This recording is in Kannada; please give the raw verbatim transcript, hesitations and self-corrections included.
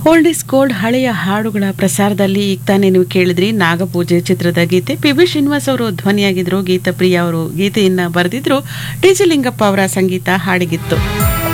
ಓಲ್ಡ್ ಇಸ್ ಗೋಲ್ಡ್ ಹಳೆಯ ಹಾಡುಗಳ ಪ್ರಸಾರದಲ್ಲಿ ಈಗ ತಾನೇ ನೀವು ಕೇಳಿದ್ರಿ ನಾಗಪೂಜೆ ಚಿತ್ರದ ಗೀತೆ ಪಿ ಬಿ ಶ್ರೀನಿವಾಸ್ ಅವರು ಧ್ವನಿಯಾಗಿದ್ರು, ಗೀತಪ್ರಿಯ ಅವರು ಗೀತೆಯನ್ನ ಬರೆದಿದ್ರು, ಟಿ ಜಿ ಲಿಂಗಪ್ಪ ಅವರ ಸಂಗೀತ ಹಾಡಿಗಿತ್ತು.